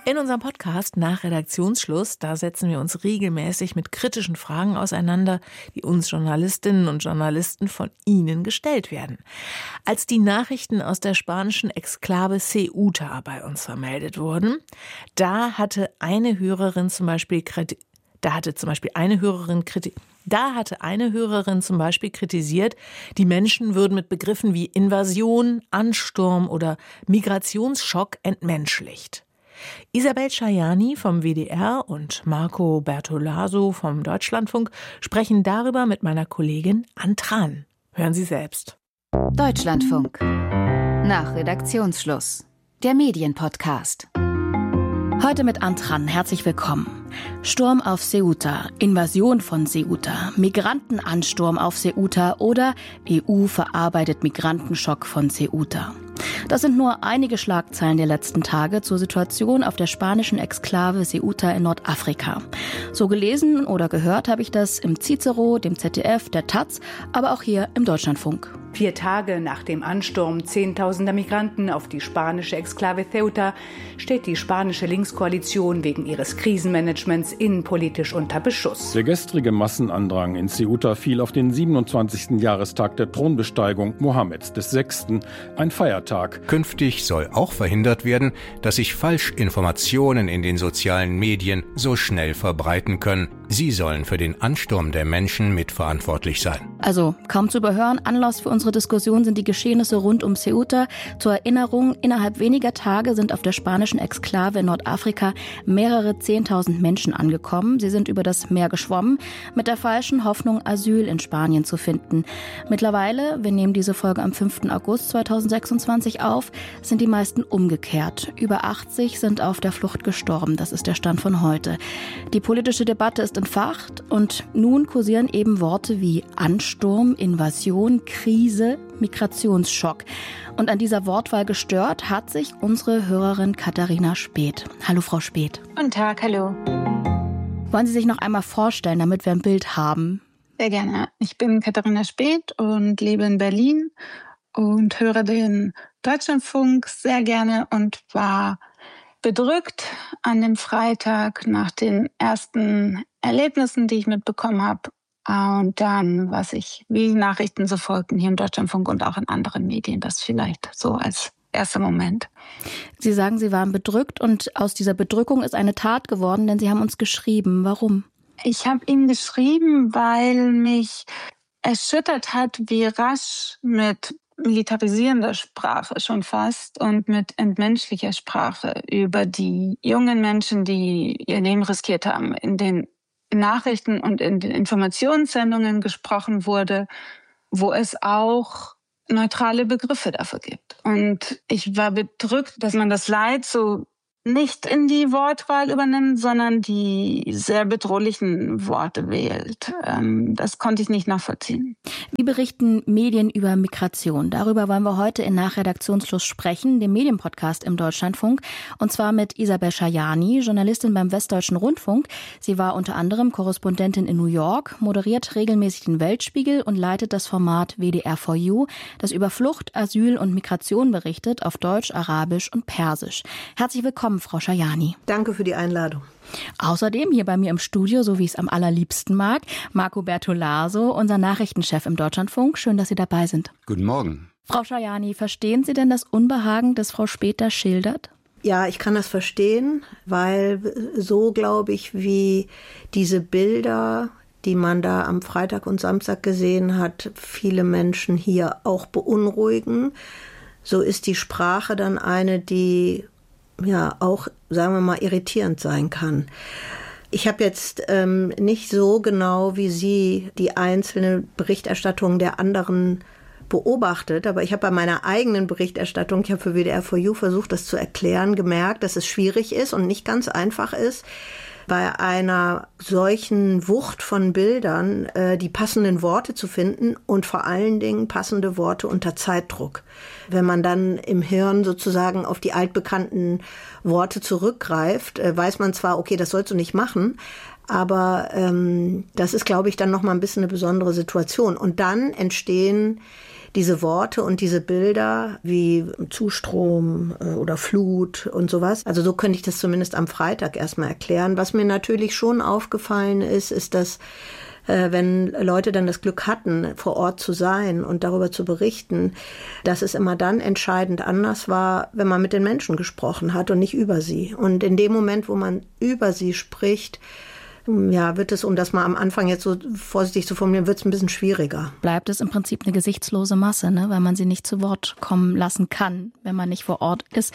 In unserem Podcast nach Redaktionsschluss, da setzen wir uns regelmäßig mit kritischen Fragen auseinander, die uns Journalistinnen und Journalisten von Ihnen gestellt werden. Als die Nachrichten aus der spanischen Exklave Ceuta bei uns vermeldet wurden, da hatte eine Hörerin zum Beispiel kritisiert, die Menschen würden mit Begriffen wie Invasion, Ansturm oder Migrationsschock entmenschlicht. Isabel Schajani vom WDR und Marco Bertolaso vom Deutschlandfunk sprechen darüber mit meiner Kollegin Antran. Hören Sie selbst. Deutschlandfunk. Nach Redaktionsschluss. Der Medienpodcast. Heute mit Antran. Herzlich willkommen. Sturm auf Ceuta, Invasion von Ceuta, Migrantenansturm auf Ceuta oder EU verarbeitet Migrantenschock von Ceuta. Das sind nur einige Schlagzeilen der letzten Tage zur Situation auf der spanischen Exklave Ceuta in Nordafrika. So gelesen oder gehört habe ich das im Cicero, dem ZDF, der Taz, aber auch hier im Deutschlandfunk. 4 Tage nach dem Ansturm zehntausender Migranten auf die spanische Exklave Ceuta steht die spanische Linkskoalition wegen ihres Krisenmanagements innenpolitisch unter Beschuss. Der gestrige Massenandrang in Ceuta fiel auf den 27. Jahrestag der Thronbesteigung Mohammeds VI., ein Feiertag. Künftig soll auch verhindert werden, dass sich Falschinformationen in den sozialen Medien so schnell verbreiten können. Sie sollen für den Ansturm der Menschen mitverantwortlich sein. Also, kaum zu überhören, Anlass für unsere Diskussion sind die Geschehnisse rund um Ceuta. Zur Erinnerung, innerhalb weniger Tage sind auf der spanischen Exklave in Nordafrika mehrere 10.000 Menschen angekommen. Sie sind über das Meer geschwommen, mit der falschen Hoffnung, Asyl in Spanien zu finden. Mittlerweile, wir nehmen diese Folge am 5. August 2026 auf, sind die meisten umgekehrt. Über 80 sind auf der Flucht gestorben. Das ist der Stand von heute. Die politische Debatte ist entfacht und nun kursieren eben Worte wie Ansturm, Invasion, Krise, Migrationsschock. Und an dieser Wortwahl gestört hat sich unsere Hörerin Katharina Speth. Hallo, Frau Speth. Guten Tag, hallo. Wollen Sie sich noch einmal vorstellen, damit wir ein Bild haben? Sehr gerne. Ich bin Katharina Speth und lebe in Berlin und höre den Deutschlandfunk sehr gerne und war bedrückt an dem Freitag nach den ersten Erlebnissen, die ich mitbekommen habe. Und dann, wie Nachrichten so folgten hier im Deutschlandfunk und auch in anderen Medien, das vielleicht so als erster Moment. Sie sagen, Sie waren bedrückt und aus dieser Bedrückung ist eine Tat geworden, denn Sie haben uns geschrieben. Warum? Ich habe ihm geschrieben, weil mich erschüttert hat, wie rasch mit militarisierender Sprache schon fast und mit entmenschlicher Sprache über die jungen Menschen, die ihr Leben riskiert haben, in den Nachrichten und in den Informationssendungen gesprochen wurde, wo es auch neutrale Begriffe dafür gibt. Und ich war bedrückt, dass man das Leid so nicht in die Wortwahl übernimmt, sondern die sehr bedrohlichen Worte wählt. Das konnte ich nicht nachvollziehen. Wie berichten Medien über Migration? Darüber wollen wir heute in Nachredaktionsschluss sprechen, dem Medienpodcast im Deutschlandfunk. Und zwar mit Isabel Schajani, Journalistin beim Westdeutschen Rundfunk. Sie war unter anderem Korrespondentin in New York, moderiert regelmäßig den Weltspiegel und leitet das Format WDR4U, das über Flucht, Asyl und Migration berichtet auf Deutsch, Arabisch und Persisch. Herzlich willkommen, Frau Schajani. Danke für die Einladung. Außerdem hier bei mir im Studio, so wie ich es am allerliebsten mag, Marco Bertolaso, unser Nachrichtenchef im Deutschlandfunk. Schön, dass Sie dabei sind. Guten Morgen. Frau Schajani, verstehen Sie denn das Unbehagen, das Frau Speth da schildert? Ja, ich kann das verstehen, weil so, glaube ich, wie diese Bilder, die man da am Freitag und Samstag gesehen hat, viele Menschen hier auch beunruhigen, so ist die Sprache dann eine, die ja auch, sagen wir mal, irritierend sein kann. Ich habe jetzt nicht so genau wie Sie die einzelne Berichterstattung der anderen beobachtet, aber ich habe bei meiner eigenen Berichterstattung, ich habe für WDR4U versucht, das zu erklären, gemerkt, dass es schwierig ist und nicht ganz einfach ist, bei einer solchen Wucht von Bildern die passenden Worte zu finden und vor allen Dingen passende Worte unter Zeitdruck. Wenn man dann im Hirn sozusagen auf die altbekannten Worte zurückgreift, weiß man zwar, okay, das sollst du nicht machen, aber das ist, glaube ich, dann noch mal ein bisschen eine besondere Situation. Und dann entstehen diese Worte und diese Bilder wie Zustrom oder Flut und sowas. Also so könnte ich das zumindest am Freitag erstmal erklären. Was mir natürlich schon aufgefallen ist, dass wenn Leute dann das Glück hatten, vor Ort zu sein und darüber zu berichten, dass es immer dann entscheidend anders war, wenn man mit den Menschen gesprochen hat und nicht über sie. Und in dem Moment, wo man über sie spricht, ja, wird es, um das mal am Anfang jetzt so vorsichtig zu formulieren, wird es ein bisschen schwieriger. Bleibt es im Prinzip eine gesichtslose Masse, ne? Weil man sie nicht zu Wort kommen lassen kann, wenn man nicht vor Ort ist.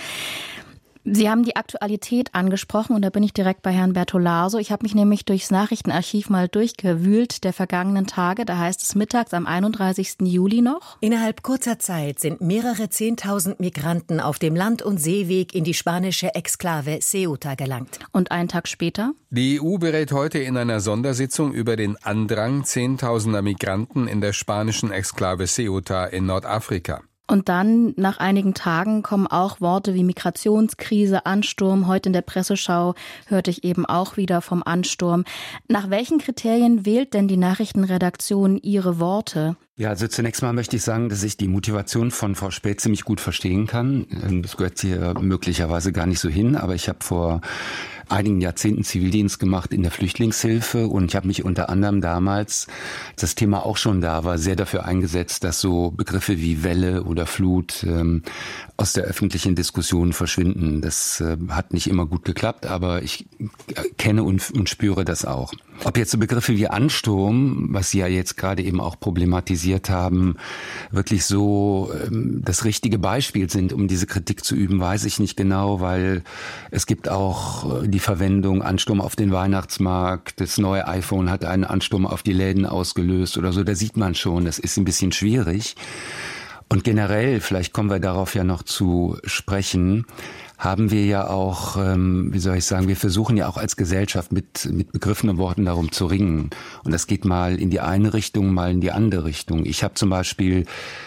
Sie haben die Aktualität angesprochen und da bin ich direkt bei Herrn Bertolaso. Ich habe mich nämlich durchs Nachrichtenarchiv mal durchgewühlt der vergangenen Tage. Da heißt es mittags am 31. Juli noch: Innerhalb kurzer Zeit sind mehrere 10.000 Migranten auf dem Land- und Seeweg in die spanische Exklave Ceuta gelangt. Und einen Tag später? Die EU berät heute in einer Sondersitzung über den Andrang 10.000er Migranten in der spanischen Exklave Ceuta in Nordafrika. Und dann, nach einigen Tagen, kommen auch Worte wie Migrationskrise, Ansturm. Heute in der Presseschau hörte ich eben auch wieder vom Ansturm. Nach welchen Kriterien wählt denn die Nachrichtenredaktion ihre Worte? Ja, also zunächst mal möchte ich sagen, dass ich die Motivation von Frau Späth ziemlich gut verstehen kann. Das gehört hier möglicherweise gar nicht so hin, aber ich habe vor einigen Jahrzehnten Zivildienst gemacht in der Flüchtlingshilfe und ich habe mich unter anderem damals, als das Thema auch schon da war, sehr dafür eingesetzt, dass so Begriffe wie Welle oder Flut aus der öffentlichen Diskussion verschwinden. Das hat nicht immer gut geklappt, aber ich kenne und spüre das auch. Ob jetzt so Begriffe wie Ansturm, was Sie ja jetzt gerade eben auch problematisiert haben, wirklich so das richtige Beispiel sind, um diese Kritik zu üben, weiß ich nicht genau, weil es gibt auch die Verwendung Ansturm auf den Weihnachtsmarkt, das neue iPhone hat einen Ansturm auf die Läden ausgelöst oder so, da sieht man schon, das ist ein bisschen schwierig. Und generell, vielleicht kommen wir darauf ja noch zu sprechen, haben wir ja auch, wir versuchen ja auch als Gesellschaft mit Begriffen und Worten darum zu ringen. Und das geht mal in die eine Richtung, mal in die andere Richtung. Ich habe zum Beispiel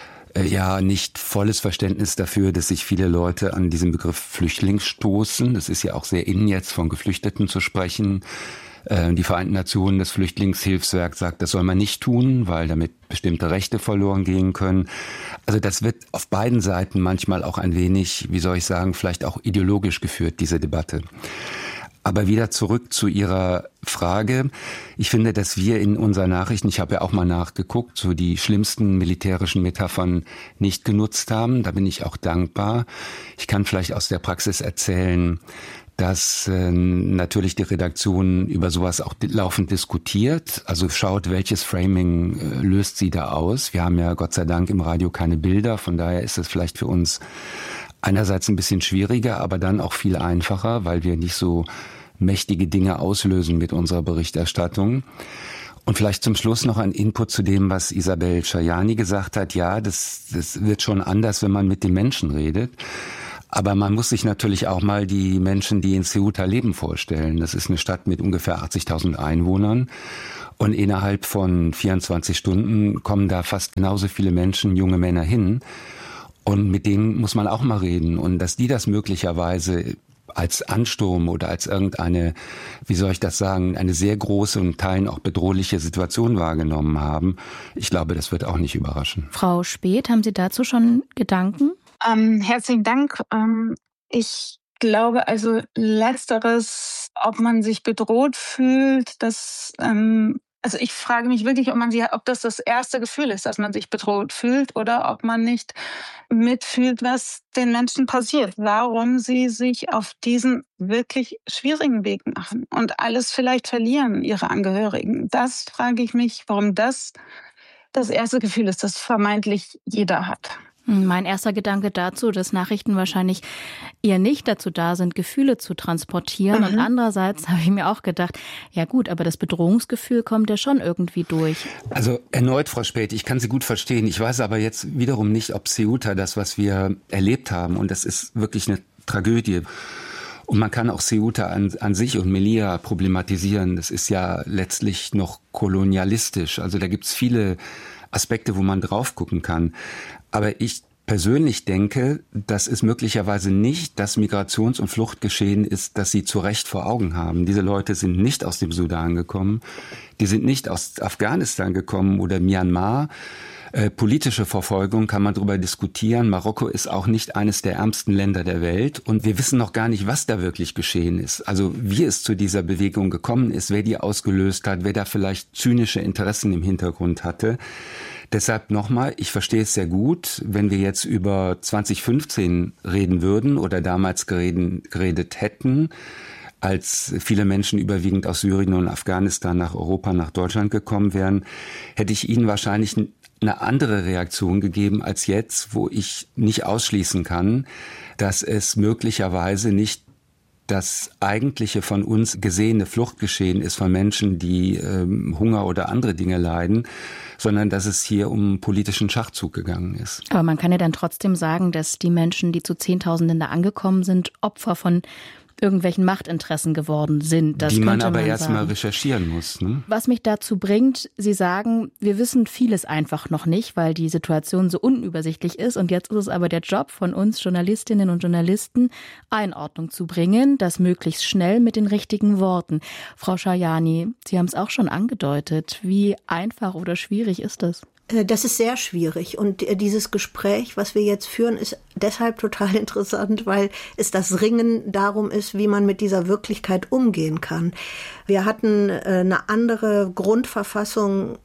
nicht volles Verständnis dafür, dass sich viele Leute an diesem Begriff Flüchtling stoßen. Das ist ja auch sehr in jetzt von Geflüchteten zu sprechen. Die Vereinten Nationen, das Flüchtlingshilfswerk sagt, das soll man nicht tun, weil damit bestimmte Rechte verloren gehen können. Also das wird auf beiden Seiten manchmal auch ein wenig, vielleicht auch ideologisch geführt, diese Debatte. Aber wieder zurück zu Ihrer Frage. Ich finde, dass wir in unseren Nachrichten, ich habe ja auch mal nachgeguckt, so die schlimmsten militärischen Metaphern nicht genutzt haben. Da bin ich auch dankbar. Ich kann vielleicht aus der Praxis erzählen, dass natürlich die Redaktion über sowas auch laufend diskutiert. Also schaut, welches Framing löst sie da aus. Wir haben ja Gott sei Dank im Radio keine Bilder, von daher ist es vielleicht für uns einerseits ein bisschen schwieriger, aber dann auch viel einfacher, weil wir nicht so mächtige Dinge auslösen mit unserer Berichterstattung. Und vielleicht zum Schluss noch ein Input zu dem, was Isabel Schajani gesagt hat. Ja, das wird schon anders, wenn man mit den Menschen redet. Aber man muss sich natürlich auch mal die Menschen, die in Ceuta leben, vorstellen. Das ist eine Stadt mit ungefähr 80.000 Einwohnern. Und innerhalb von 24 Stunden kommen da fast genauso viele Menschen, junge Männer hin. Und mit denen muss man auch mal reden. Und dass die das möglicherweise als Ansturm oder als irgendeine, eine sehr große und Teilen auch bedrohliche Situation wahrgenommen haben, ich glaube, das wird auch nicht überraschen. Frau Späth, haben Sie dazu schon Gedanken? Herzlichen Dank. Ich glaube also letzteres, ob man sich bedroht fühlt, also ich frage mich wirklich, ob das erste Gefühl ist, dass man sich bedroht fühlt oder ob man nicht mitfühlt, was den Menschen passiert, warum sie sich auf diesen wirklich schwierigen Weg machen und alles vielleicht verlieren, ihre Angehörigen. Das frage ich mich, warum das erste Gefühl ist, das vermeintlich jeder hat. Mein erster Gedanke dazu, dass Nachrichten wahrscheinlich eher nicht dazu da sind, Gefühle zu transportieren. Und andererseits habe ich mir auch gedacht, ja gut, aber das Bedrohungsgefühl kommt ja schon irgendwie durch. Also erneut, Frau Späth, ich kann Sie gut verstehen. Ich weiß aber jetzt wiederum nicht, ob Ceuta das, was wir erlebt haben, und das ist wirklich eine Tragödie. Und man kann auch Ceuta an sich und Melilla problematisieren. Das ist ja letztlich noch kolonialistisch. Also da gibt's viele Aspekte, wo man drauf gucken kann. Aber ich persönlich denke, dass es möglicherweise nicht das Migrations- und Fluchtgeschehen ist, das Sie zu Recht vor Augen haben. Diese Leute sind nicht aus dem Sudan gekommen. Die sind nicht aus Afghanistan gekommen oder Myanmar. Politische Verfolgung kann man darüber diskutieren. Marokko ist auch nicht eines der ärmsten Länder der Welt. Und wir wissen noch gar nicht, was da wirklich geschehen ist. Also wie es zu dieser Bewegung gekommen ist, wer die ausgelöst hat, wer da vielleicht zynische Interessen im Hintergrund hatte. Deshalb nochmal, ich verstehe es sehr gut, wenn wir jetzt über 2015 reden würden oder damals geredet hätten, als viele Menschen überwiegend aus Syrien und Afghanistan nach Europa, nach Deutschland gekommen wären, hätte ich Ihnen wahrscheinlich eine andere Reaktion gegeben als jetzt, wo ich nicht ausschließen kann, dass es möglicherweise nicht das eigentliche von uns gesehene Fluchtgeschehen ist von Menschen, die Hunger oder andere Dinge leiden, sondern dass es hier um politischen Schachzug gegangen ist. Aber man kann ja dann trotzdem sagen, dass die Menschen, die zu Zehntausenden da angekommen sind, Opfer von irgendwelchen Machtinteressen geworden sind. Das die man aber sagen. erst mal recherchieren muss. Ne? Was mich dazu bringt, Sie sagen, wir wissen vieles einfach noch nicht, weil die Situation so unübersichtlich ist. Und jetzt ist es aber der Job von uns Journalistinnen und Journalisten, Einordnung zu bringen, das möglichst schnell mit den richtigen Worten. Frau Shajani, Sie haben es auch schon angedeutet. Wie einfach oder schwierig ist das? Das ist sehr schwierig und dieses Gespräch, was wir jetzt führen, ist deshalb total interessant, weil es das Ringen darum ist, wie man mit dieser Wirklichkeit umgehen kann. Wir hatten eine andere Grundverfassung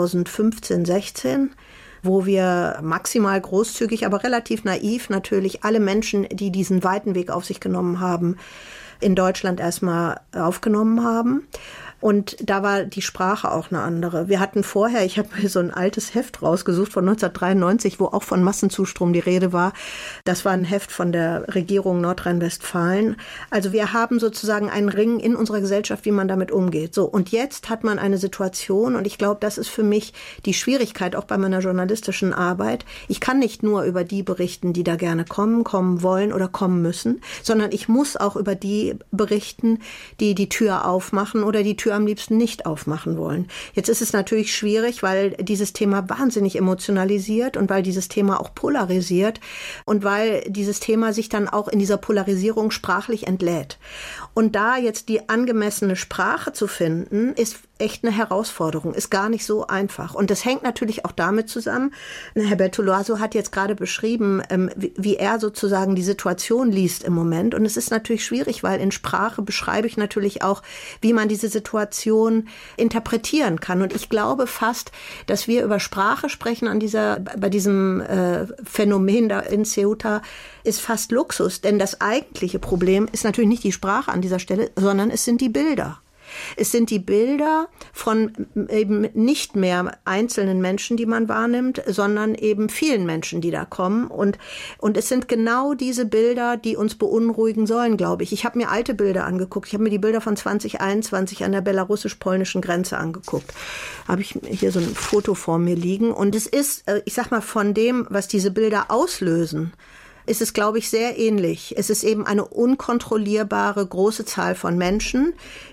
2015/16, wo wir maximal großzügig, aber relativ naiv natürlich alle Menschen, die diesen weiten Weg auf sich genommen haben, in Deutschland erstmal aufgenommen haben. Und da war die Sprache auch eine andere. Wir hatten vorher, ich habe mir so ein altes Heft rausgesucht von 1993, wo auch von Massenzustrom die Rede war. Das war ein Heft von der Regierung Nordrhein-Westfalen. Also wir haben sozusagen einen Ring in unserer Gesellschaft, wie man damit umgeht. So, und jetzt hat man eine Situation, und ich glaube, das ist für mich die Schwierigkeit auch bei meiner journalistischen Arbeit. Ich kann nicht nur über die berichten, die da gerne kommen wollen oder kommen müssen, sondern ich muss auch über die berichten, die die Tür aufmachen oder die Tür am liebsten nicht aufmachen wollen. Jetzt ist es natürlich schwierig, weil dieses Thema wahnsinnig emotionalisiert und weil dieses Thema auch polarisiert und weil dieses Thema sich dann auch in dieser Polarisierung sprachlich entlädt. Und da jetzt die angemessene Sprache zu finden, ist echt eine Herausforderung, ist gar nicht so einfach. Und das hängt natürlich auch damit zusammen, Herr Bertolaso hat jetzt gerade beschrieben, wie er sozusagen die Situation liest im Moment. Und es ist natürlich schwierig, weil in Sprache beschreibe ich natürlich auch, wie man diese Situation interpretieren kann. Und ich glaube fast, dass wir über Sprache sprechen bei diesem Phänomen da in Ceuta, ist fast Luxus. Denn das eigentliche Problem ist natürlich nicht die Sprache an dieser Stelle, sondern es sind die Bilder. Es sind die Bilder von eben nicht mehr einzelnen Menschen, die man wahrnimmt, sondern eben vielen Menschen, die da kommen. Und es sind genau diese Bilder, die uns beunruhigen sollen, glaube ich. Ich habe mir alte Bilder angeguckt. Ich habe mir die Bilder von 2021 an der belarussisch-polnischen Grenze angeguckt. Habe ich hier so ein Foto vor mir liegen. Und es ist, ich sag mal, von dem, was diese Bilder auslösen, ist es, glaube ich, sehr ähnlich. Es ist eben eine unkontrollierbare große Zahl von Menschen,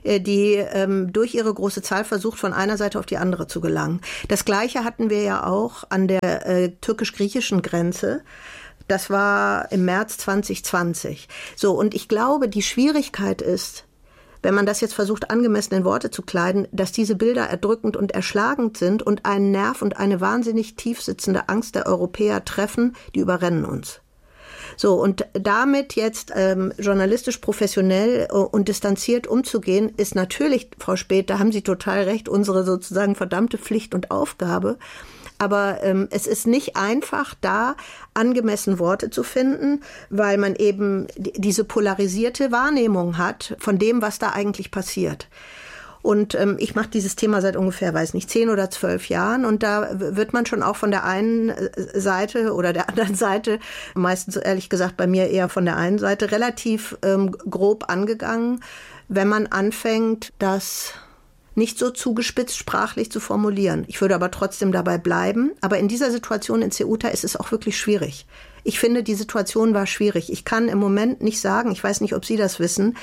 die durch ihre große Zahl versucht, von einer Seite auf die andere zu gelangen. Das Gleiche hatten wir ja auch an der türkisch-griechischen Grenze. Das war im März 2020. So, und ich glaube, die Schwierigkeit ist, wenn man das jetzt versucht, angemessen in Worte zu kleiden, dass diese Bilder erdrückend und erschlagend sind und einen Nerv und eine wahnsinnig tief sitzende Angst der Europäer treffen, die überrennen uns. So, und damit jetzt journalistisch professionell und distanziert umzugehen, ist natürlich, Frau Späth, da haben Sie total recht, unsere sozusagen verdammte Pflicht und Aufgabe. Aber es ist nicht einfach, da angemessen Worte zu finden, weil man eben diese polarisierte Wahrnehmung hat von dem, was da eigentlich passiert. Und ich mache dieses Thema seit ungefähr, 10 oder 12 Jahren. Und da wird man schon auch von der einen Seite oder der anderen Seite, meistens ehrlich gesagt bei mir eher von der einen Seite, relativ grob angegangen, wenn man anfängt, das nicht so zugespitzt sprachlich zu formulieren. Ich würde aber trotzdem dabei bleiben. Aber in dieser Situation in Ceuta ist es auch wirklich schwierig. Ich finde, die Situation war schwierig. Ich kann im Moment nicht sagen, ich weiß nicht, ob Sie das wissen,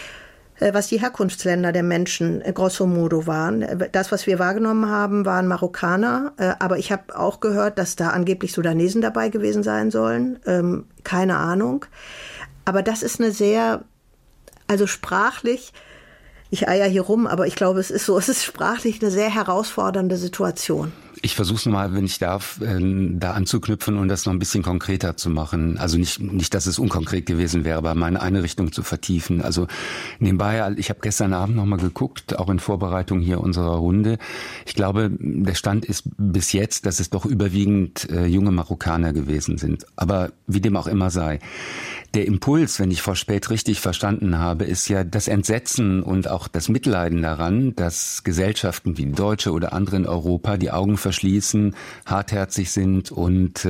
was die Herkunftsländer der Menschen grosso modo waren. Das, was wir wahrgenommen haben, waren Marokkaner. Aber ich habe auch gehört, dass da angeblich Sudanesen dabei gewesen sein sollen. Keine Ahnung. Aber das ist eine sehr, also sprachlich, ich eier hier rum, aber ich glaube, es ist sprachlich eine sehr herausfordernde Situation. Ich versuche es nochmal, wenn ich darf, da anzuknüpfen und das noch ein bisschen konkreter zu machen. Also nicht, dass es unkonkret gewesen wäre, aber meine Einrichtung zu vertiefen. Also nebenbei, ich habe gestern Abend nochmal geguckt, auch in Vorbereitung hier unserer Runde. Ich glaube, der Stand ist bis jetzt, dass es doch überwiegend junge Marokkaner gewesen sind. Aber wie dem auch immer sei. Der Impuls, wenn ich Frau Späth richtig verstanden habe, ist ja das Entsetzen und auch das Mitleiden daran, dass Gesellschaften wie die deutsche oder andere in Europa die Augen verschließen, hartherzig sind und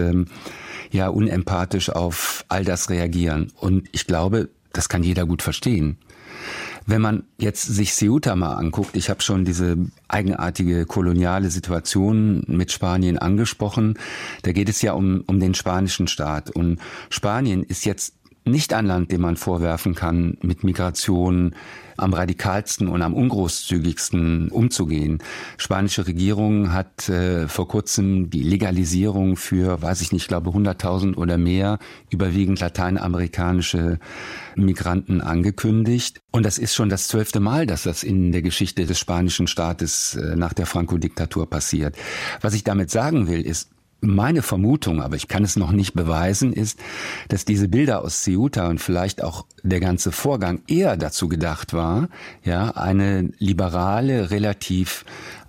unempathisch auf all das reagieren. Und ich glaube, das kann jeder gut verstehen. Wenn man jetzt sich Ceuta mal anguckt, ich habe schon diese eigenartige koloniale Situation mit Spanien angesprochen, da geht es ja um den spanischen Staat. Und Spanien ist jetzt nicht ein Land, dem man vorwerfen kann, mit Migration am radikalsten und am ungroßzügigsten umzugehen. Spanische Regierung hat vor kurzem die Legalisierung für, ich glaube 100.000 oder mehr, überwiegend lateinamerikanische Migranten angekündigt. Und das ist schon das 12. Mal, dass das in der Geschichte des spanischen Staates nach der Franco-Diktatur passiert. Was ich damit sagen will, ist, meine Vermutung, aber ich kann es noch nicht beweisen, ist, dass diese Bilder aus Ceuta und vielleicht auch der ganze Vorgang eher dazu gedacht war, eine liberale, relativ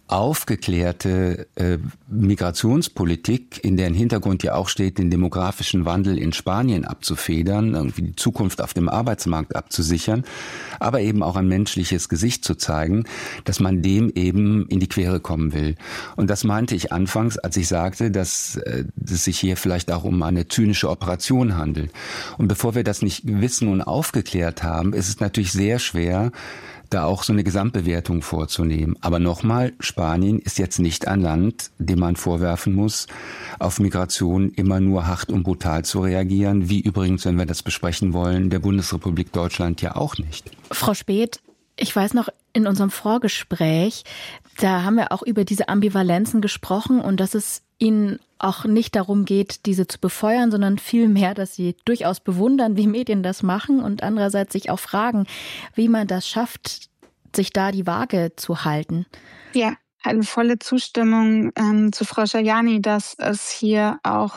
aufgeklärte Migrationspolitik, in deren Hintergrund ja auch steht, den demografischen Wandel in Spanien abzufedern, irgendwie die Zukunft auf dem Arbeitsmarkt abzusichern, aber eben auch ein menschliches Gesicht zu zeigen, dass man dem eben in die Quere kommen will. Und das meinte ich anfangs, als ich sagte, dass es sich hier vielleicht auch um eine zynische Operation handelt. Und bevor wir das nicht wissen und aufgeklärt haben, ist es natürlich sehr schwer, da auch so eine Gesamtbewertung vorzunehmen. Aber nochmal, Spanien ist jetzt nicht ein Land, dem man vorwerfen muss, auf Migration immer nur hart und brutal zu reagieren, wie übrigens, wenn wir das besprechen wollen, der Bundesrepublik Deutschland ja auch nicht. Frau Späth, ich weiß noch, in unserem Vorgespräch, da haben wir auch über diese Ambivalenzen gesprochen und dass es Ihnen auch nicht darum geht, diese zu befeuern, sondern vielmehr, dass Sie durchaus bewundern, wie Medien das machen und andererseits sich auch fragen, wie man das schafft, sich da die Waage zu halten. Ja, eine volle Zustimmung zu Frau Schajani, dass es hier auch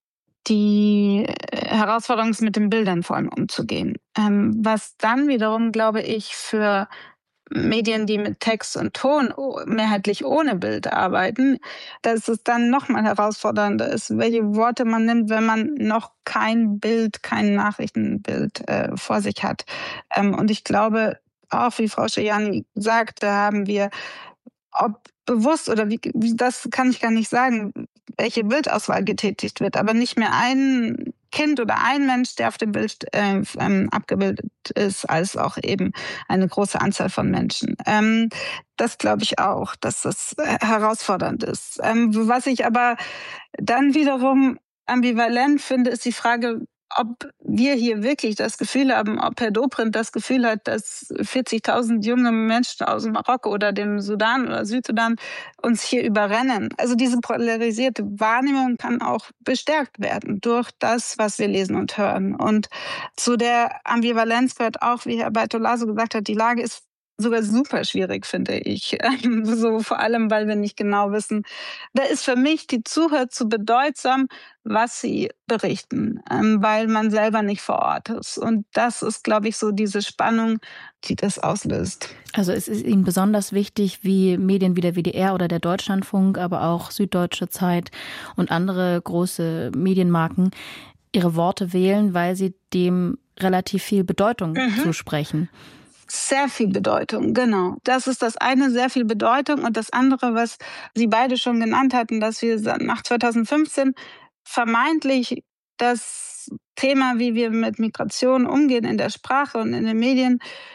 die Herausforderung ist, mit den Bildern vor allem umzugehen. Was dann wiederum, glaube ich, für Medien, die mit Text und Ton mehrheitlich ohne Bild arbeiten, dass es dann nochmal herausfordernder ist, welche Worte man nimmt, wenn man noch kein Bild, kein Nachrichtenbild vor sich hat. Und ich glaube, auch wie Frau Schajani sagt, da haben wir, ob bewusst oder wie, das kann ich gar nicht sagen, welche Bildauswahl getätigt wird, aber nicht mehr ein Kind oder ein Mensch, der auf dem Bild abgebildet ist, als auch eben eine große Anzahl von Menschen. Das glaube ich auch, dass das herausfordernd ist. Was ich aber dann wiederum ambivalent finde, ist die Frage, ob wir hier wirklich das Gefühl haben, ob Herr Dobrindt das Gefühl hat, dass 40.000 junge Menschen aus Marokko oder dem Sudan oder Südsudan uns hier überrennen. Also diese polarisierte Wahrnehmung kann auch bestärkt werden durch das, was wir lesen und hören. Und zu der Ambivalenz gehört auch, wie Herr Bartolazzo gesagt hat, die Lage ist sogar super schwierig, finde ich. So vor allem, weil wir nicht genau wissen. Da ist für mich die Zuhörer zu bedeutsam, was sie berichten, weil man selber nicht vor Ort ist. Und das ist, glaube ich, so diese Spannung, die das auslöst. Also es ist Ihnen besonders wichtig, wie Medien wie der WDR oder der Deutschlandfunk, aber auch Süddeutsche Zeit und andere große Medienmarken ihre Worte wählen, weil sie dem relativ viel Bedeutung zusprechen. Sehr viel Bedeutung, genau. Das ist das eine, sehr viel Bedeutung. Und das andere, was Sie beide schon genannt hatten, dass wir nach 2015 vermeintlich das Thema, wie wir mit Migration umgehen in der Sprache und in den Medien,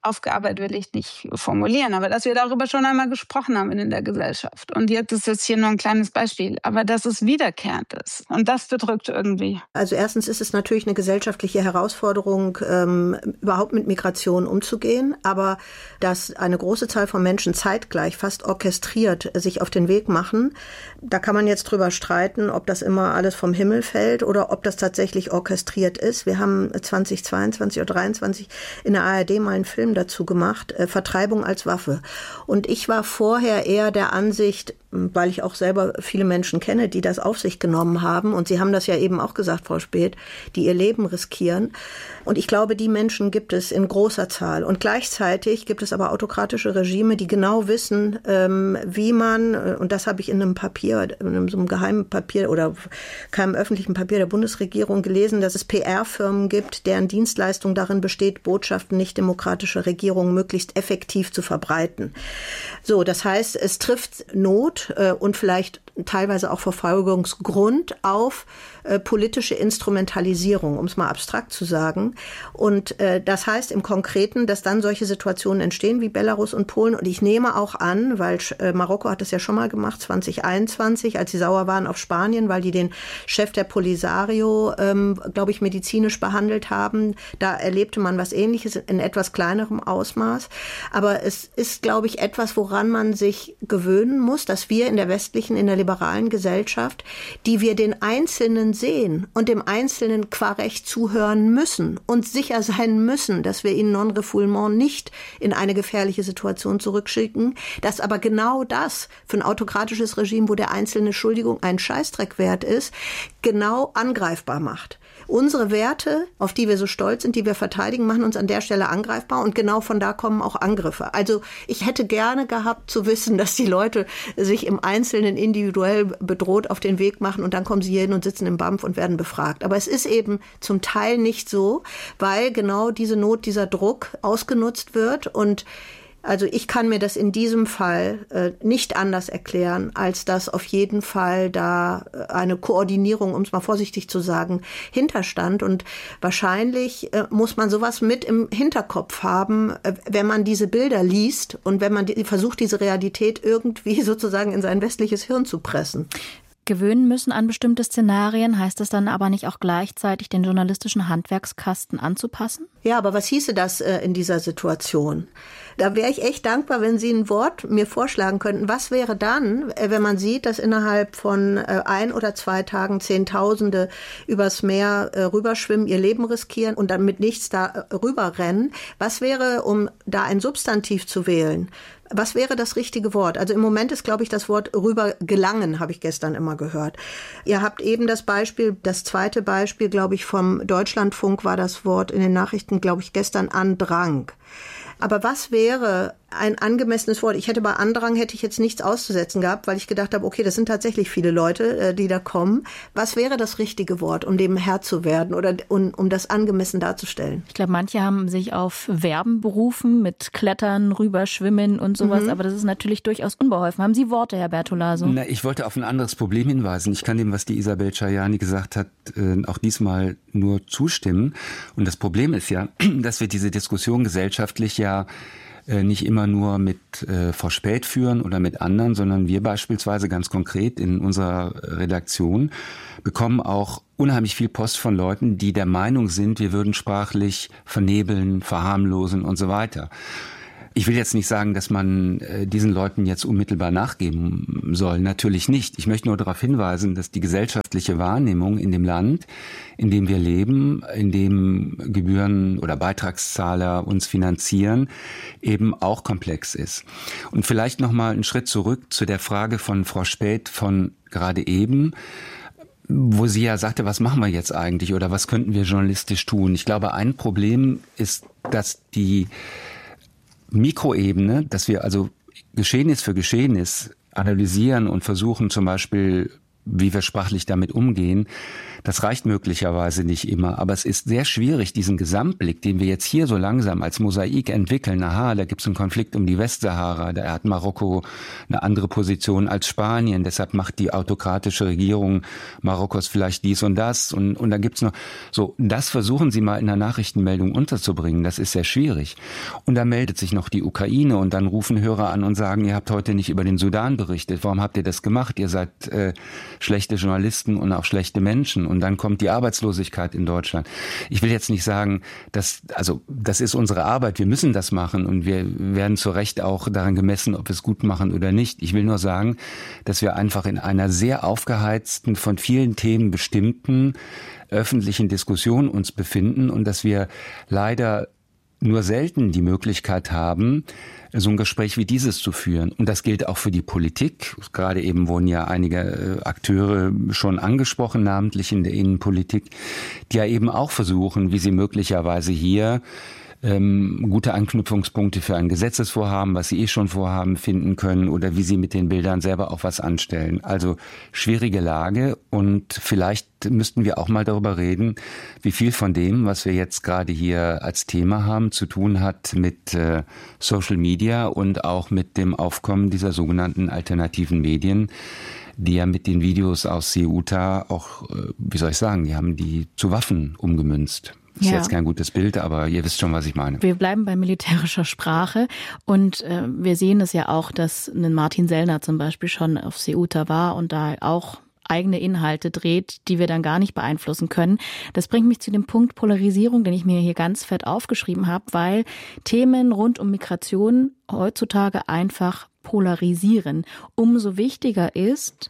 aufgearbeitet will ich nicht formulieren, aber dass wir darüber schon einmal gesprochen haben in der Gesellschaft. Und jetzt ist jetzt hier nur ein kleines Beispiel, aber dass es wiederkehrend ist. Und das bedrückt irgendwie. Also erstens ist es natürlich eine gesellschaftliche Herausforderung, überhaupt mit Migration umzugehen, aber dass eine große Zahl von Menschen zeitgleich, fast orchestriert, sich auf den Weg machen, da kann man jetzt drüber streiten, ob das immer alles vom Himmel fällt oder ob das tatsächlich orchestriert ist. Wir haben 2022 oder 2023 in der ARD mal einen Film dazu gemacht, Vertreibung als Waffe. Und ich war vorher eher der Ansicht, weil ich auch selber viele Menschen kenne, die das auf sich genommen haben. Und Sie haben das ja eben auch gesagt, Frau Späth, die ihr Leben riskieren. Und ich glaube, die Menschen gibt es in großer Zahl. Und gleichzeitig gibt es aber autokratische Regime, die genau wissen, wie man, und das habe ich in einem Papier, in so einem geheimen Papier oder keinem öffentlichen Papier der Bundesregierung gelesen, dass es PR-Firmen gibt, deren Dienstleistung darin besteht, Botschaften nicht-demokratischer Regierungen möglichst effektiv zu verbreiten. So, das heißt, es trifft Not und vielleicht teilweise auch Verfolgungsgrund auf politische Instrumentalisierung, um es mal abstrakt zu sagen. Und das heißt im Konkreten, dass dann solche Situationen entstehen wie Belarus und Polen. Und ich nehme auch an, weil Marokko hat das ja schon mal gemacht, 2021, als sie sauer waren auf Spanien, weil die den Chef der Polisario, glaube ich, medizinisch behandelt haben. Da erlebte man was Ähnliches in etwas kleinerem Ausmaß. Aber es ist, glaube ich, etwas, woran man sich gewöhnen muss, dass wir in der westlichen, in der liberalen Gesellschaft, die wir den Einzelnen sehen und dem Einzelnen qua Recht zuhören müssen und sicher sein müssen, dass wir ihn non-refoulement nicht in eine gefährliche Situation zurückschicken, dass aber genau das für ein autokratisches Regime, wo der einzelne Schuldigung ein Scheißdreck wert ist, genau angreifbar macht. Unsere Werte, auf die wir so stolz sind, die wir verteidigen, machen uns an der Stelle angreifbar und genau von da kommen auch Angriffe. Also ich hätte gerne gehabt zu wissen, dass die Leute sich im Einzelnen individuell bedroht auf den Weg machen und dann kommen sie hier hin und sitzen im BAMF und werden befragt. Aber es ist eben zum Teil nicht so, weil genau diese Not, dieser Druck ausgenutzt wird und also ich kann mir das in diesem Fall nicht anders erklären, als dass auf jeden Fall da eine Koordinierung, um es mal vorsichtig zu sagen, hinterstand. Und wahrscheinlich muss man sowas mit im Hinterkopf haben, wenn man diese Bilder liest und wenn man versucht, diese Realität irgendwie sozusagen in sein westliches Hirn zu pressen. Gewöhnen müssen an bestimmte Szenarien, heißt das dann aber nicht auch gleichzeitig den journalistischen Handwerkskasten anzupassen? Ja, aber was hieße das in dieser Situation? Da wäre ich echt dankbar, wenn Sie ein Wort mir vorschlagen könnten. Was wäre dann, wenn man sieht, dass innerhalb von 1 oder 2 Tagen Zehntausende übers Meer rüberschwimmen, ihr Leben riskieren und dann mit nichts da rüberrennen? Was wäre, um da ein Substantiv zu wählen? Was wäre das richtige Wort? Also im Moment ist, glaube ich, das Wort rübergelangen, habe ich gestern immer gehört. Ihr habt eben das Beispiel, das zweite Beispiel, glaube ich, vom Deutschlandfunk war das Wort in den Nachrichten, glaube ich, gestern Andrang. Aber was wäre ein angemessenes Wort? Ich hätte bei Andrang hätte ich jetzt nichts auszusetzen gehabt, weil ich gedacht habe, okay, das sind tatsächlich viele Leute, die da kommen. Was wäre das richtige Wort, um dem Herr zu werden oder um das angemessen darzustellen? Ich glaube, manche haben sich auf Verben berufen, mit Klettern, Rüberschwimmen und sowas, aber das ist natürlich durchaus unbeholfen. Haben Sie Worte, Herr Bertolaso? Na, ich wollte auf ein anderes Problem hinweisen. Ich kann dem, was die Isabel Schajani gesagt hat, auch diesmal nur zustimmen. Und das Problem ist ja, dass wir diese Diskussion gesellschaftlich ja nicht immer nur mit Frau Späth führen oder mit anderen, sondern wir beispielsweise ganz konkret in unserer Redaktion bekommen auch unheimlich viel Post von Leuten, die der Meinung sind, wir würden sprachlich vernebeln, verharmlosen und so weiter. Ich will jetzt nicht sagen, dass man diesen Leuten jetzt unmittelbar nachgeben soll. Natürlich nicht. Ich möchte nur darauf hinweisen, dass die gesellschaftliche Wahrnehmung in dem Land, in dem wir leben, in dem Gebühren- oder Beitragszahler uns finanzieren, eben auch komplex ist. Und vielleicht noch mal einen Schritt zurück zu der Frage von Frau Späth von gerade eben, wo sie ja sagte, was machen wir jetzt eigentlich oder was könnten wir journalistisch tun? Ich glaube, ein Problem ist, dass die Mikroebene, dass wir also Geschehnis für Geschehnis analysieren und versuchen zum Beispiel wie wir sprachlich damit umgehen, das reicht möglicherweise nicht immer. Aber es ist sehr schwierig, diesen Gesamtblick, den wir jetzt hier so langsam als Mosaik entwickeln. Aha, da gibt es einen Konflikt um die Westsahara, da hat Marokko eine andere Position als Spanien, deshalb macht die autokratische Regierung Marokkos vielleicht dies und das. Und da gibt's noch so, das versuchen Sie mal in der Nachrichtenmeldung unterzubringen, das ist sehr schwierig. Und da meldet sich noch die Ukraine und dann rufen Hörer an und sagen, ihr habt heute nicht über den Sudan berichtet, warum habt ihr das gemacht? Ihr seid schlechte Journalisten und auch schlechte Menschen. Und dann kommt die Arbeitslosigkeit in Deutschland. Ich will jetzt nicht sagen, das ist unsere Arbeit, wir müssen das machen und wir werden zu Recht auch daran gemessen, ob wir es gut machen oder nicht. Ich will nur sagen, dass wir einfach in einer sehr aufgeheizten, von vielen Themen bestimmten öffentlichen Diskussion uns befinden und dass wir leider nur selten die Möglichkeit haben, so ein Gespräch wie dieses zu führen. Und das gilt auch für die Politik. Gerade eben wurden ja einige Akteure schon angesprochen, namentlich in der Innenpolitik, die ja eben auch versuchen, wie sie möglicherweise hier gute Anknüpfungspunkte für ein Gesetzesvorhaben, was sie schon vorhaben, finden können oder wie sie mit den Bildern selber auch was anstellen. Also schwierige Lage und vielleicht müssten wir auch mal darüber reden, wie viel von dem, was wir jetzt gerade hier als Thema haben, zu tun hat mit Social Media und auch mit dem Aufkommen dieser sogenannten alternativen Medien, die ja mit den Videos aus Ceuta auch, wie soll ich sagen, die haben die zu Waffen umgemünzt. Ist jetzt kein gutes Bild, aber ihr wisst schon, was ich meine. Wir bleiben bei militärischer Sprache und wir sehen es ja auch, dass ein Martin Sellner zum Beispiel schon auf Ceuta war und da auch eigene Inhalte dreht, die wir dann gar nicht beeinflussen können. Das bringt mich zu dem Punkt Polarisierung, den ich mir hier ganz fett aufgeschrieben habe, weil Themen rund um Migration heutzutage einfach polarisieren. Umso wichtiger ist,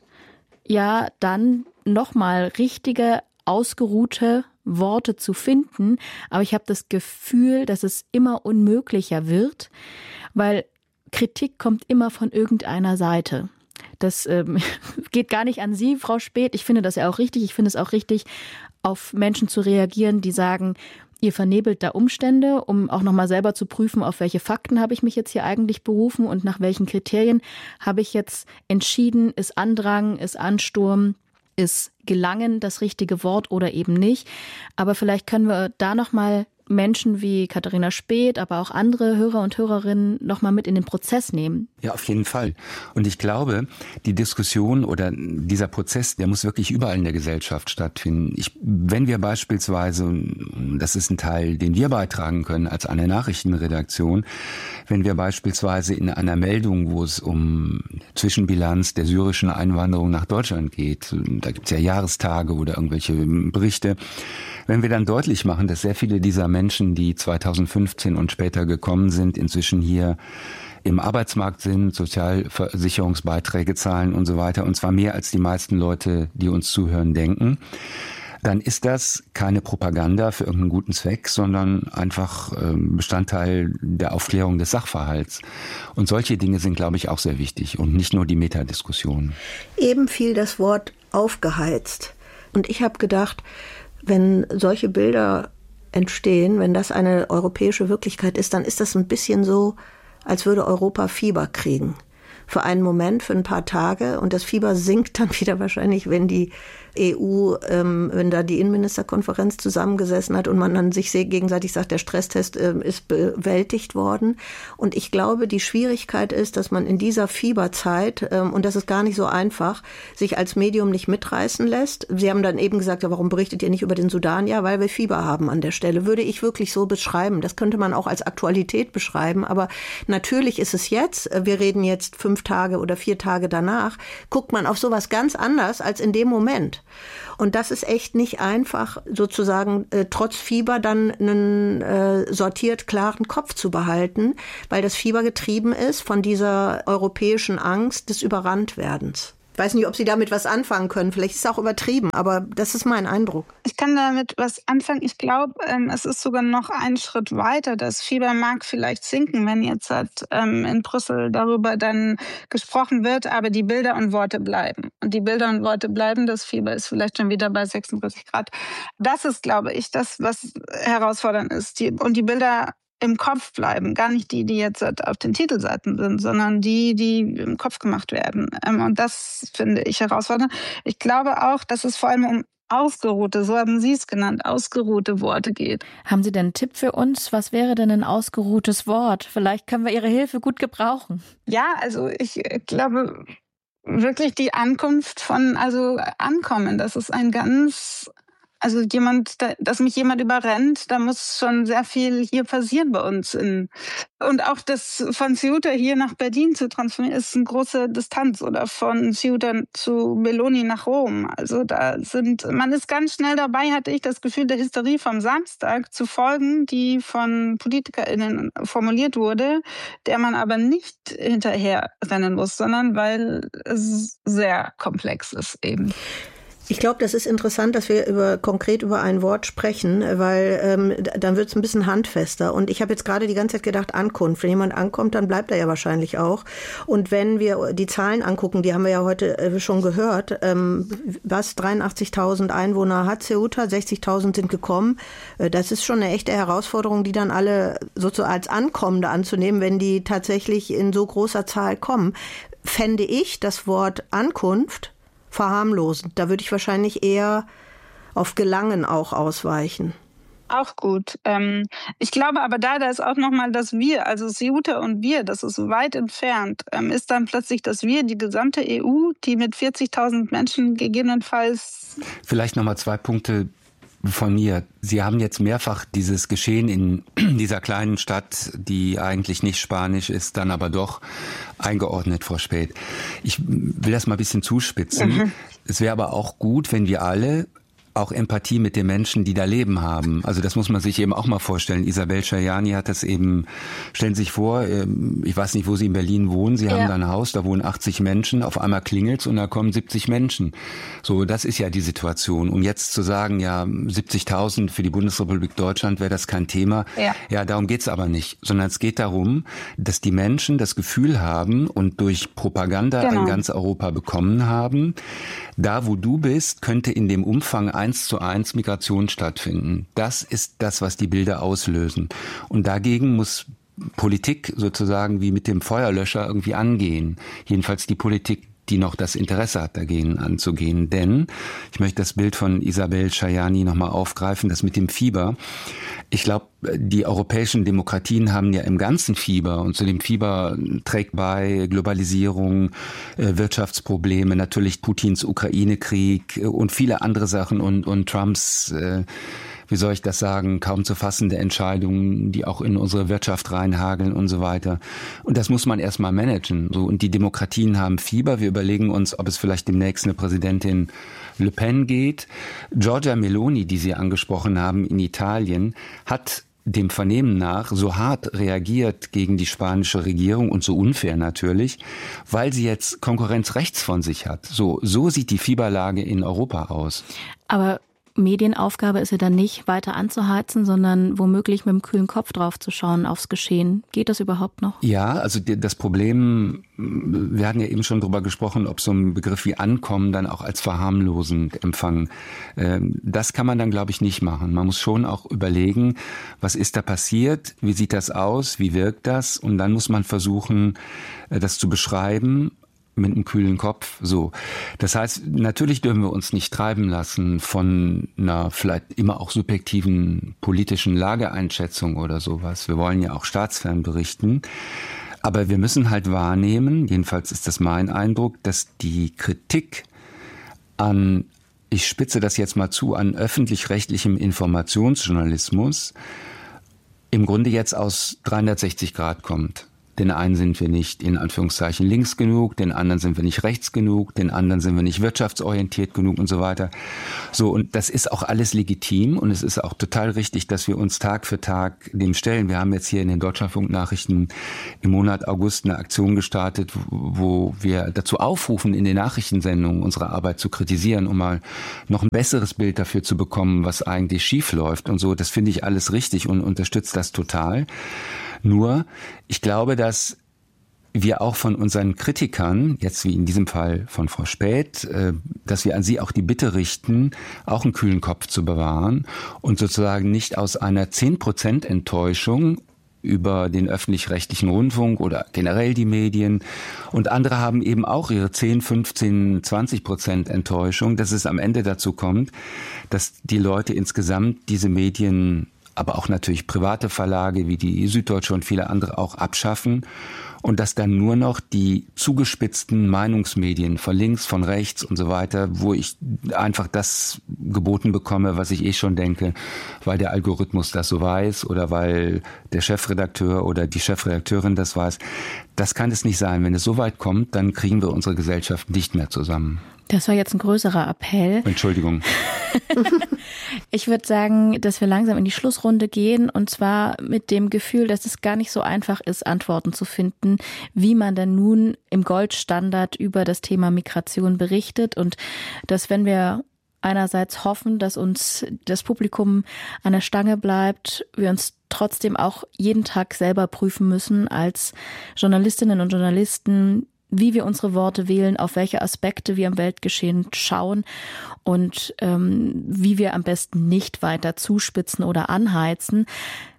ja, dann nochmal richtige, ausgeruhte Worte zu finden, aber ich habe das Gefühl, dass es immer unmöglicher wird, weil Kritik kommt immer von irgendeiner Seite. Das geht gar nicht an Sie, Frau Späth. Ich finde das ja auch richtig. Ich finde es auch richtig, auf Menschen zu reagieren, die sagen, ihr vernebelt da Umstände, um auch nochmal selber zu prüfen, auf welche Fakten habe ich mich jetzt hier eigentlich berufen und nach welchen Kriterien habe ich jetzt entschieden, ist Andrang, ist Ansturm, ist Gelangen das richtige Wort oder eben nicht. Aber vielleicht können wir da nochmal Menschen wie Katharina Späth, aber auch andere Hörer und Hörerinnen nochmal mit in den Prozess nehmen. Ja, auf jeden Fall. Und ich glaube, die Diskussion oder dieser Prozess, der muss wirklich überall in der Gesellschaft stattfinden. Wenn wir beispielsweise, das ist ein Teil, den wir beitragen können als eine Nachrichtenredaktion, wenn wir beispielsweise in einer Meldung, wo es um Zwischenbilanz der syrischen Einwanderung nach Deutschland geht, da gibt es ja Jahrestage oder irgendwelche Berichte, wenn wir dann deutlich machen, dass sehr viele dieser Menschen, die 2015 und später gekommen sind, inzwischen hier im Arbeitsmarkt sind, Sozialversicherungsbeiträge zahlen und so weiter, und zwar mehr als die meisten Leute, die uns zuhören, denken, dann ist das keine Propaganda für irgendeinen guten Zweck, sondern einfach Bestandteil der Aufklärung des Sachverhalts. Und solche Dinge sind, glaube ich, auch sehr wichtig und nicht nur die Metadiskussion. Eben fiel das Wort aufgeheizt. Und ich habe gedacht, wenn solche Bilder entstehen, wenn das eine europäische Wirklichkeit ist, dann ist das ein bisschen so, als würde Europa Fieber kriegen. Für einen Moment, für ein paar Tage. Und das Fieber sinkt dann wieder wahrscheinlich, wenn die EU, wenn da die Innenministerkonferenz zusammengesessen hat und man dann sich gegenseitig sagt, der Stresstest ist bewältigt worden. Und ich glaube, die Schwierigkeit ist, dass man in dieser Fieberzeit, und das ist gar nicht so einfach, sich als Medium nicht mitreißen lässt. Sie haben dann eben gesagt, ja, warum berichtet ihr nicht über den Sudan? Ja, weil wir Fieber haben an der Stelle. Würde ich wirklich so beschreiben. Das könnte man auch als Aktualität beschreiben. Aber natürlich ist es jetzt, wir reden jetzt 5 Tage oder 4 Tage danach, guckt man auf sowas ganz anders als in dem Moment. Und das ist echt nicht einfach, sozusagen trotz Fieber dann einen sortiert klaren Kopf zu behalten, weil das Fieber getrieben ist von dieser europäischen Angst des Überranntwerdens. Ich weiß nicht, ob Sie damit was anfangen können. Vielleicht ist es auch übertrieben, aber das ist mein Eindruck. Ich kann damit was anfangen. Ich glaube, es ist sogar noch einen Schritt weiter. Das Fieber mag vielleicht sinken, wenn jetzt in Brüssel darüber dann gesprochen wird, aber die Bilder und Worte bleiben. Und die Bilder und Worte bleiben. Das Fieber ist vielleicht schon wieder bei 36 Grad. Das ist, glaube ich, das, was herausfordernd ist. Und die Bilder im Kopf bleiben. Gar nicht die jetzt auf den Titelseiten sind, sondern die im Kopf gemacht werden. Und das finde ich herausfordernd. Ich glaube auch, dass es vor allem um ausgeruhte, so haben Sie es genannt, ausgeruhte Worte geht. Haben Sie denn einen Tipp für uns? Was wäre denn ein ausgeruhtes Wort? Vielleicht können wir Ihre Hilfe gut gebrauchen. Ja, also ich glaube wirklich die Ankunft Ankommen, das ist dass mich jemand überrennt, da muss schon sehr viel hier passieren bei uns. Und auch das von Ceuta hier nach Berlin zu transformieren, ist eine große Distanz. Oder von Ceuta zu Meloni nach Rom. Also man ist ganz schnell dabei, hatte ich das Gefühl, der Hysterie vom Samstag zu folgen, die von PolitikerInnen formuliert wurde, der man aber nicht hinterher rennen muss, sondern weil es sehr komplex ist eben. Ich glaube, das ist interessant, dass wir konkret über ein Wort sprechen, weil dann wird es ein bisschen handfester. Und ich habe jetzt gerade die ganze Zeit gedacht, Ankunft. Wenn jemand ankommt, dann bleibt er ja wahrscheinlich auch. Und wenn wir die Zahlen angucken, die haben wir ja heute schon gehört, 83.000 Einwohner hat Ceuta, 60.000 sind gekommen. Das ist schon eine echte Herausforderung, die dann alle sozusagen als Ankommende anzunehmen, wenn die tatsächlich in so großer Zahl kommen. Fände ich das Wort Ankunft verharmlosend. Da würde ich wahrscheinlich eher auf Gelangen auch ausweichen. Auch gut. Ich glaube aber da ist auch nochmal das Wir, also Ceuta und wir, das ist weit entfernt. Ist dann plötzlich das Wir, die gesamte EU, die mit 40.000 Menschen gegebenenfalls... Vielleicht nochmal 2 Punkte von mir. Sie haben jetzt mehrfach dieses Geschehen in dieser kleinen Stadt, die eigentlich nicht spanisch ist, dann aber doch eingeordnet, Frau Späth. Ich will das mal ein bisschen zuspitzen. Es wäre aber auch gut, wenn wir alle auch Empathie mit den Menschen, die da leben, haben. Also das muss man sich eben auch mal vorstellen. Isabel Schajani hat das eben, stellen Sie sich vor, ich weiß nicht, wo Sie in Berlin wohnen, Sie haben da ein Haus, da wohnen 80 Menschen, auf einmal klingelt's und da kommen 70 Menschen. So, das ist ja die Situation. Um jetzt zu sagen, ja, 70.000 für die Bundesrepublik Deutschland wäre das kein Thema. Ja, darum geht's aber nicht. Sondern es geht darum, dass die Menschen das Gefühl haben und durch Propaganda in ganz Europa bekommen haben, da wo du bist, könnte in dem Umfang 1:1 Migration stattfinden. Das ist das, was die Bilder auslösen. Und dagegen muss Politik sozusagen wie mit dem Feuerlöscher irgendwie angehen. Jedenfalls die Politik, die noch das Interesse hat, dagegen anzugehen. Denn, ich möchte das Bild von Isabel Schajani nochmal aufgreifen, das mit dem Fieber. Ich glaube, die europäischen Demokratien haben ja im ganzen Fieber, und zu dem Fieber trägt bei Globalisierung, Wirtschaftsprobleme, natürlich Putins Ukraine-Krieg und viele andere Sachen und Trumps, wie soll ich das sagen, kaum zu fassende Entscheidungen, die auch in unsere Wirtschaft reinhageln und so weiter. Und das muss man erstmal managen. So, und die Demokratien haben Fieber. Wir überlegen uns, ob es vielleicht demnächst eine Präsidentin Le Pen geht. Giorgia Meloni, die Sie angesprochen haben, in Italien, hat dem Vernehmen nach so hart reagiert gegen die spanische Regierung und so unfair natürlich, weil sie jetzt Konkurrenz rechts von sich hat. So sieht die Fieberlage in Europa aus. Aber Medienaufgabe ist ja dann nicht weiter anzuheizen, sondern womöglich mit dem kühlen Kopf drauf zu schauen aufs Geschehen. Geht das überhaupt noch? Ja, also das Problem, wir hatten ja eben schon drüber gesprochen, ob so ein Begriff wie Ankommen dann auch als verharmlosend empfangen. Das kann man dann, glaube ich, nicht machen. Man muss schon auch überlegen, was ist da passiert, wie sieht das aus, wie wirkt das? Und dann muss man versuchen, das zu beschreiben, mit einem kühlen Kopf, so. Das heißt, natürlich dürfen wir uns nicht treiben lassen von einer vielleicht immer auch subjektiven politischen Lageeinschätzung oder sowas. Wir wollen ja auch staatsfern berichten. Aber wir müssen halt wahrnehmen, jedenfalls ist das mein Eindruck, dass die Kritik an, ich spitze das jetzt mal zu, an öffentlich-rechtlichem Informationsjournalismus im Grunde jetzt aus 360 Grad kommt. Den einen sind wir nicht in Anführungszeichen links genug, den anderen sind wir nicht rechts genug, den anderen sind wir nicht wirtschaftsorientiert genug und so weiter. So, und das ist auch alles legitim und es ist auch total richtig, dass wir uns Tag für Tag dem stellen. Wir haben jetzt hier in den Deutschlandfunk-Nachrichten im Monat August eine Aktion gestartet, wo wir dazu aufrufen, in den Nachrichtensendungen unsere Arbeit zu kritisieren, um mal noch ein besseres Bild dafür zu bekommen, was eigentlich schief läuft und so. Das finde ich alles richtig und unterstützt das total. Nur, ich glaube, dass wir auch von unseren Kritikern, jetzt wie in diesem Fall von Frau Späth, dass wir an sie auch die Bitte richten, auch einen kühlen Kopf zu bewahren und sozusagen nicht aus einer 10% Enttäuschung über den öffentlich-rechtlichen Rundfunk oder generell die Medien. Und andere haben eben auch ihre 10, 15, 20% Enttäuschung, dass es am Ende dazu kommt, dass die Leute insgesamt diese Medien, aber auch natürlich private Verlage wie die Süddeutsche und viele andere auch abschaffen und dass dann nur noch die zugespitzten Meinungsmedien von links, von rechts und so weiter, wo ich einfach das geboten bekomme, was ich schon denke, weil der Algorithmus das so weiß oder weil der Chefredakteur oder die Chefredakteurin das weiß. Das kann es nicht sein. Wenn es so weit kommt, dann kriegen wir unsere Gesellschaft nicht mehr zusammen. Das war jetzt ein größerer Appell. Entschuldigung. Ich würde sagen, dass wir langsam in die Schlussrunde gehen und zwar mit dem Gefühl, dass es gar nicht so einfach ist, Antworten zu finden, wie man denn nun im Goldstandard über das Thema Migration berichtet und dass, wenn wir einerseits hoffen, dass uns das Publikum an der Stange bleibt, wir uns trotzdem auch jeden Tag selber prüfen müssen als Journalistinnen und Journalisten, wie wir unsere Worte wählen, auf welche Aspekte wir im Weltgeschehen schauen und wie wir am besten nicht weiter zuspitzen oder anheizen.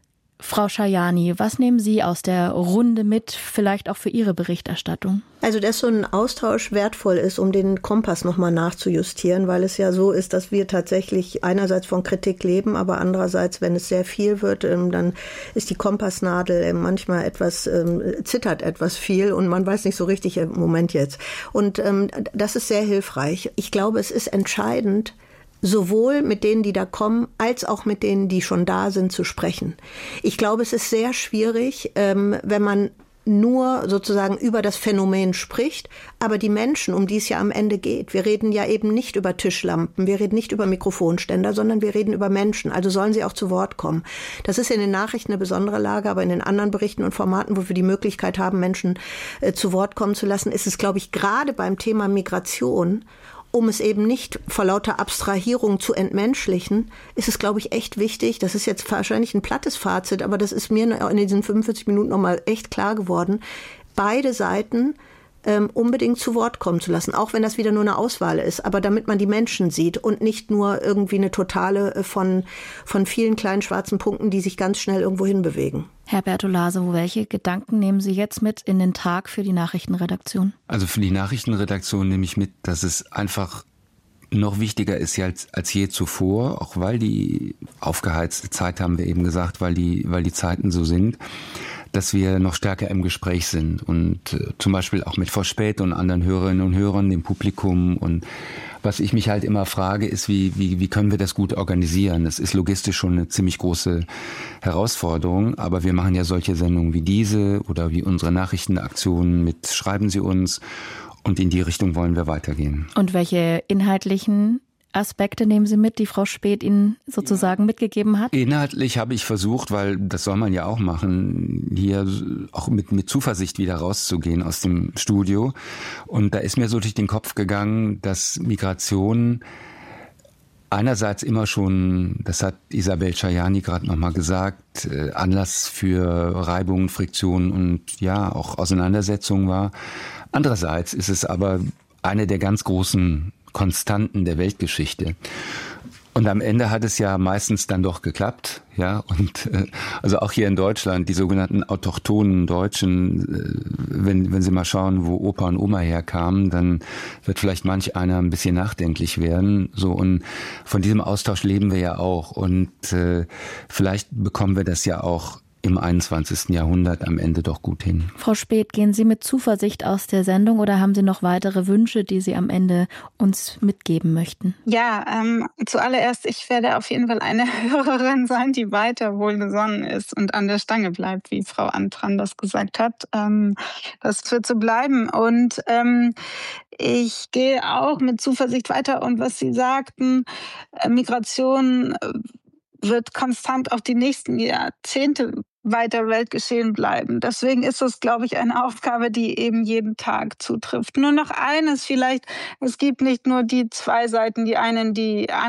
Frau Schajani, was nehmen Sie aus der Runde mit, vielleicht auch für Ihre Berichterstattung? Also, dass so ein Austausch wertvoll ist, um den Kompass nochmal nachzujustieren, weil es ja so ist, dass wir tatsächlich einerseits von Kritik leben, aber andererseits, wenn es sehr viel wird, dann ist die Kompassnadel manchmal zittert etwas viel und man weiß nicht so richtig im Moment jetzt. Und das ist sehr hilfreich. Ich glaube, es ist entscheidend, sowohl mit denen, die da kommen, als auch mit denen, die schon da sind, zu sprechen. Ich glaube, es ist sehr schwierig, wenn man nur sozusagen über das Phänomen spricht, aber die Menschen, um die es ja am Ende geht. Wir reden ja eben nicht über Tischlampen, wir reden nicht über Mikrofonständer, sondern wir reden über Menschen. Also sollen sie auch zu Wort kommen. Das ist in den Nachrichten eine besondere Lage, aber in den anderen Berichten und Formaten, wo wir die Möglichkeit haben, Menschen zu Wort kommen zu lassen, ist es, glaube ich, gerade beim Thema Migration, um es eben nicht vor lauter Abstrahierung zu entmenschlichen, ist es, glaube ich, echt wichtig, das ist jetzt wahrscheinlich ein plattes Fazit, aber das ist mir in diesen 45 Minuten nochmal echt klar geworden, beide Seiten unbedingt zu Wort kommen zu lassen, auch wenn das wieder nur eine Auswahl ist, aber damit man die Menschen sieht und nicht nur irgendwie eine Totale von vielen kleinen schwarzen Punkten, die sich ganz schnell irgendwo hinbewegen. Herr Bertolaso, welche Gedanken nehmen Sie jetzt mit in den Tag für die Nachrichtenredaktion? Also für die Nachrichtenredaktion nehme ich mit, dass es einfach noch wichtiger ist als je zuvor, auch weil die aufgeheizte Zeit, haben wir eben gesagt, weil die Zeiten so sind, dass wir noch stärker im Gespräch sind und zum Beispiel auch mit Frau Späth und anderen Hörerinnen und Hörern, dem Publikum. Und was ich mich halt immer frage, ist, wie können wir das gut organisieren? Das ist logistisch schon eine ziemlich große Herausforderung, aber wir machen ja solche Sendungen wie diese oder wie unsere Nachrichtenaktionen mit Schreiben Sie uns, und in die Richtung wollen wir weitergehen. Und welche inhaltlichen Aspekte nehmen Sie mit, die Frau Späth Ihnen sozusagen mitgegeben hat? Inhaltlich habe ich versucht, weil das soll man ja auch machen, hier auch mit Zuversicht wieder rauszugehen aus dem Studio. Und da ist mir so durch den Kopf gegangen, dass Migration einerseits immer schon, das hat Isabel Schajani gerade nochmal gesagt, Anlass für Reibungen, Friktionen und ja auch Auseinandersetzungen war. Andererseits ist es aber eine der ganz großen Konstanten der Weltgeschichte. Und am Ende hat es ja meistens dann doch geklappt, ja. Und also auch hier in Deutschland, die sogenannten autochthonen Deutschen, wenn Sie mal schauen, wo Opa und Oma herkamen, dann wird vielleicht manch einer ein bisschen nachdenklich werden. So, und von diesem Austausch leben wir ja auch. Und vielleicht bekommen wir das ja auch im 21. Jahrhundert am Ende doch gut hin. Frau Späth, gehen Sie mit Zuversicht aus der Sendung oder haben Sie noch weitere Wünsche, die Sie am Ende uns mitgeben möchten? Ja, zuallererst, ich werde auf jeden Fall eine Hörerin sein, die weiter wohlgesonnen ist und an der Stange bleibt, wie Frau Antran das gesagt hat. Das wird so bleiben. Und ich gehe auch mit Zuversicht weiter. Und was Sie sagten, Migration wird konstant auch die nächsten Jahrzehnte weiter Weltgeschehen bleiben. Deswegen ist es, glaube ich, eine Aufgabe, die eben jeden Tag zutrifft. Nur noch eines vielleicht, es gibt nicht nur die zwei Seiten, die einen, die